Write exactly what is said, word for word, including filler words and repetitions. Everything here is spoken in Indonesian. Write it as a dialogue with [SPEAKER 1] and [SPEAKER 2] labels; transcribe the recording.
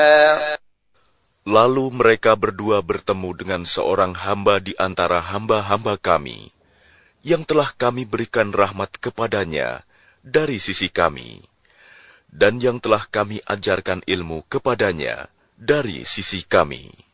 [SPEAKER 1] Lalu mereka berdua bertemu dengan seorang hamba di antara hamba-hamba kami, yang telah kami berikan rahmat kepadanya dari sisi kami, dan yang telah kami ajarkan ilmu kepadanya dari sisi kami.